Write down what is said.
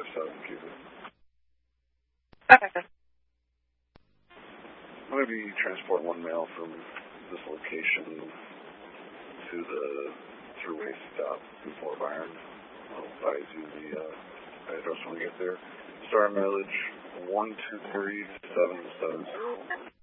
7 Cupid. Okay. I'm going to be transporting one mail from this location to the thruway stop in Fort Byron. I'll advise you the address when we get there. Star mileage 123770.